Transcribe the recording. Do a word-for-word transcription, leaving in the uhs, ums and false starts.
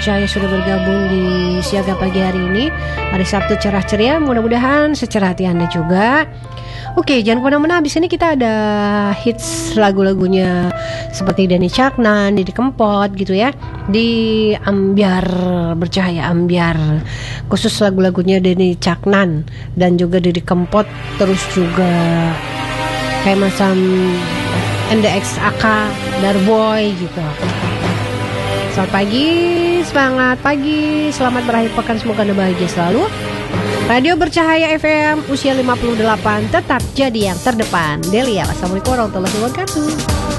Bercahaya sudah bergabung di Siaga Pagi hari ini. Hari Sabtu cerah ceria, mudah-mudahan secerah hati Anda juga. Oke, jangan kemana-mana. Abis ini kita ada hits lagu-lagunya seperti Denny Caknan, Didi Kempot gitu ya, di Ambiar Bercahaya Ambiar. Khusus lagu-lagunya Denny Caknan dan juga Didi Kempot. Terus juga kayak macam N D X A K, Darboy gitu. Selamat pagi, semangat pagi, selamat berakhir pekan, semoga Anda bahagia selalu. Radio Bercahaya F M usia lima puluh delapan tetap jadi yang terdepan. Delia, wassalamualaikum warahmatullahi wabarakatuh.